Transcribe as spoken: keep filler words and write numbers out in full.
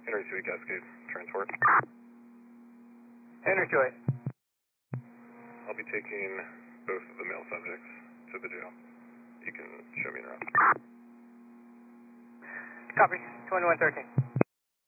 Henry two eight Cascade, transport. Henry two eight. I'll be taking both of the male subjects to the jail. You can show me around. Copy, twenty-one thirteen.